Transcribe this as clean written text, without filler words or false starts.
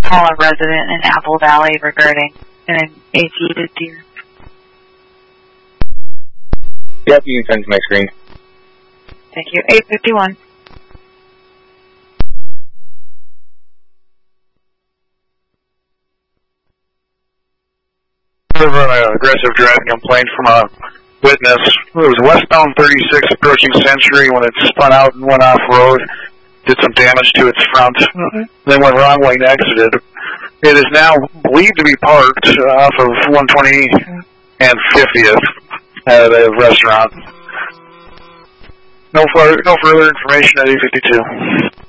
call a resident in Apple Valley regarding an aviated deer. Yep, you can send to my screen. Thank you. 851. An aggressive driving complaint from a witness. It was westbound 36 approaching Century when it spun out and went off-road. Did some damage to its front. Then went wrong way and exited. It is now believed to be parked off of 120 and 50th at a restaurant. No further information at 852.